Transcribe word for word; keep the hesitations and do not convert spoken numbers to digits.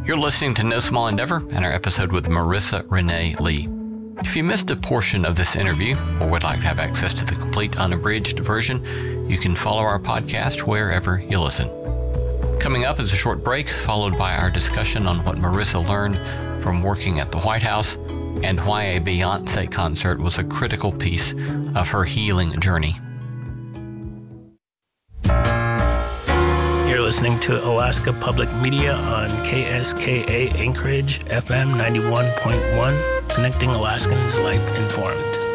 You're listening to No Small Endeavor and our episode with Marissa Renee Lee. If you missed a portion of this interview or would like to have access to the complete unabridged version, you can follow our podcast wherever you listen. Coming up is a short break, followed by our discussion on what Marissa learned from working at the White House and why a Beyoncé concert was a critical piece of her healing journey. You're listening to Alaska Public Media on K S K A Anchorage, F M ninety-one point one, connecting Alaskans life informed.